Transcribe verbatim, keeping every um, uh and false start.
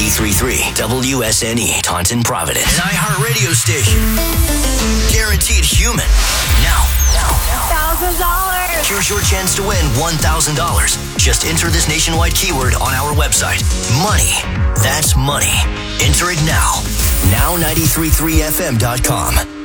ninety-three point three W S N E, Taunton, Providence. An iHeartRadio station. Guaranteed human. Now, now, now. one thousand dollars. Here's your chance to win one thousand dollars. Just enter this nationwide keyword on our website. Money. That's money. Enter it now. now ninety-three point three F M dot com.